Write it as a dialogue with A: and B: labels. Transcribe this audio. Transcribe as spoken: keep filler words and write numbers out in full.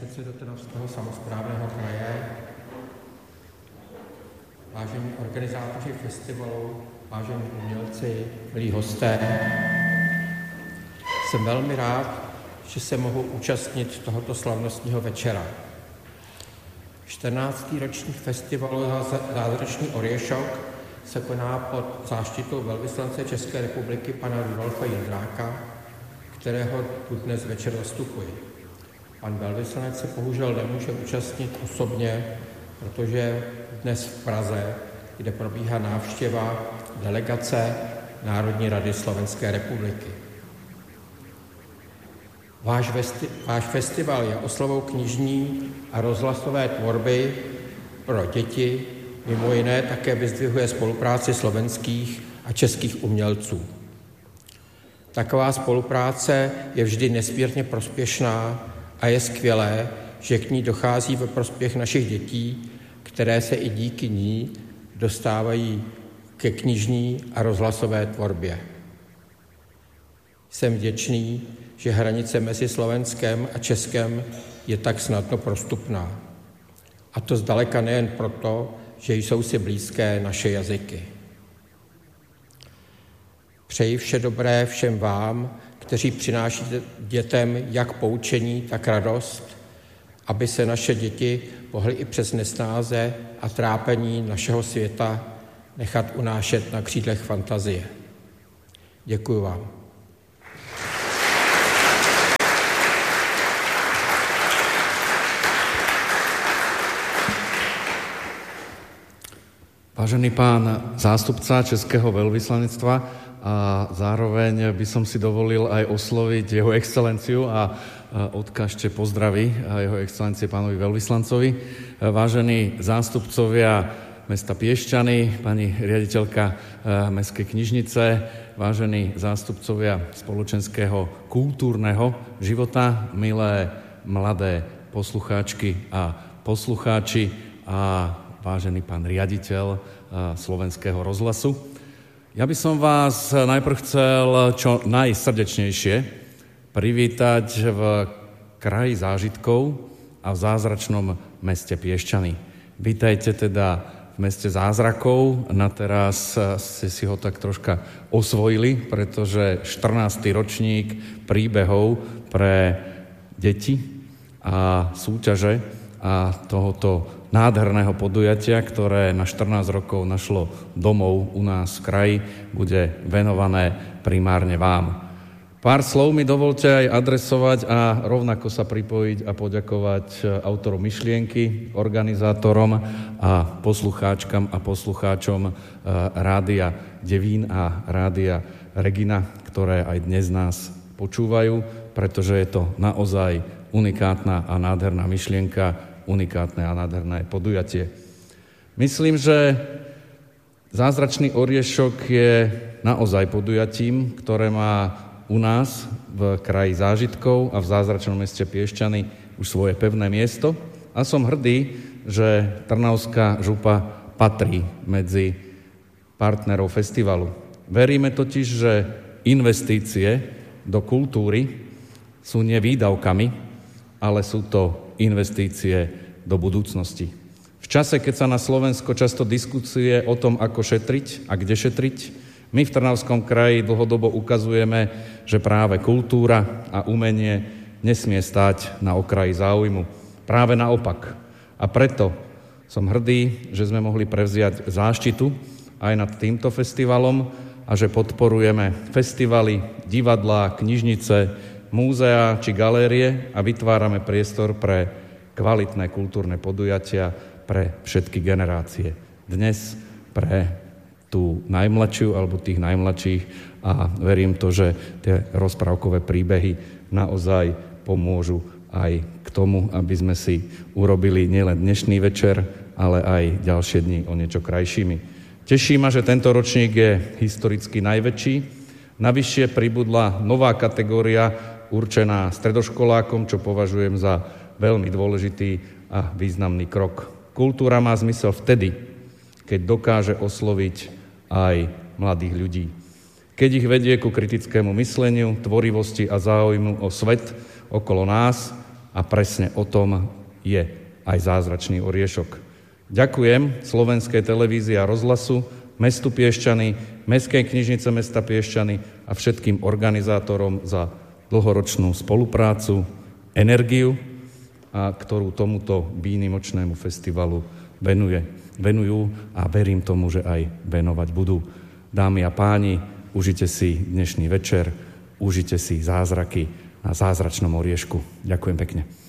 A: předsedo Trnavského samosprávného kraje, vážení organizátoři festivalu, vážení umělci, milí hosté, jsem velmi rád, že se mohu účastnit tohoto slavnostního večera. čtrnáctý ročník festivalu Zázračný orješok se koná pod záštitou velvyslance České republiky pana Rudolfa Jindráka, kterého tu dnes večer zastupuji. Pan velvyslanec se bohužel nemůže účastnit osobně, protože dnes v Praze, kde probíhá návštěva delegace Národní rady Slovenské republiky. Váš, vesti- váš festival je oslavou knižní a rozhlasové tvorby pro děti, mimo jiné také vyzdvihuje spolupráci slovenských a českých umělců. Taková spolupráce je vždy nesmírně prospěšná a je skvělé, že k ní dochází ve prospěch našich dětí, které se i díky ní dostávají ke knižní a rozhlasové tvorbě. Jsem vděčný, že hranice mezi Slovenskem a Českem je tak snadno prostupná. A to zdaleka nejen proto, že jsou si blízké naše jazyky. Přeji vše dobré všem vám, kteří přinášíte dětem jak poučení, tak radost, aby se naše děti mohly i přes nesnáze a trápení našeho světa nechat unášet na křídlech fantazie. Děkuji vám.
B: Vážený pán zástupca Českého veľvyslanectva, a zároveň by som si dovolil aj osloviť jeho excelenciu a odkážte pozdravy jeho excelencie pánovi veľvyslancovi. Vážení zástupcovia mesta Piešťany, pani riaditeľka mestskej knižnice, vážení zástupcovia spoločenského kultúrneho života, milé mladé poslucháčky a poslucháči a vážený pán riaditeľ Slovenského rozhlasu. Ja by som vás najprv chcel čo najsrdečnejšie privítať v kraji zážitkov a v zázračnom meste Piešťany. Vítajte teda v meste zázrakov. Na teraz ste si ho tak troška osvojili, pretože štrnásty ročník príbehov pre deti a súťaže a tohoto nádherného podujatia, ktoré na štrnásť rokov našlo domov u nás v kraji, bude venované primárne vám. Pár slov mi dovolte aj adresovať a rovnako sa pripojiť a poďakovať autorom myšlienky, organizátorom a poslucháčkam a poslucháčom Rádia Devín a Rádia Regina, ktoré aj dnes nás počúvajú, pretože je to naozaj unikátna a nádherná myšlienka, unikátne a nádherné podujatie. Myslím, že Zázračný orješok je naozaj podujatím, ktoré má u nás v kraji zážitkov a v zázračnom meste Piešťany už svoje pevné miesto a som hrdý, že Trnavská župa patrí medzi partnerov festivalu. Veríme totiž, že investície do kultúry sú nie výdavkami, ale sú to investície do budúcnosti. V čase, keď sa na Slovensko často diskutuje o tom, ako šetriť a kde šetriť, my v Trnavskom kraji dlhodobo ukazujeme, že práve kultúra a umenie nesmie stáť na okraji záujmu. Práve naopak. A preto som hrdý, že sme mohli prevziať záštitu aj nad týmto festivalom a že podporujeme festivaly, divadlá, knižnice, múzea či galérie a vytvárame priestor pre kvalitné kultúrne podujatia pre všetky generácie. Dnes pre tú najmladšiu alebo tých najmladších a verím to, že tie rozprávkové príbehy naozaj pomôžu aj k tomu, aby sme si urobili nielen dnešný večer, ale aj ďalšie dni o niečo krajšími. Teší ma, že tento ročník je historicky najväčší. Navyššie pribudla nová kategória určená stredoškolákom, čo považujem za veľmi dôležitý a významný krok. Kultúra má zmysel vtedy, keď dokáže osloviť aj mladých ľudí. Keď ich vedie ku kritickému mysleniu, tvorivosti a záujmu o svet okolo nás a presne o tom je aj zázračný oriešok. Ďakujem Slovenskej televízii a rozhlasu, mestu Piešťany, Mestskej knižnice mesta Piešťany a všetkým organizátorom za dlhoročnú spoluprácu, energiu, a ktorú tomuto výnimočnému festivalu venuje, venujú a verím tomu, že aj venovať budú. Dámy a páni, užite si dnešný večer, užite si zázraky na zázračnom oriešku. Ďakujem pekne.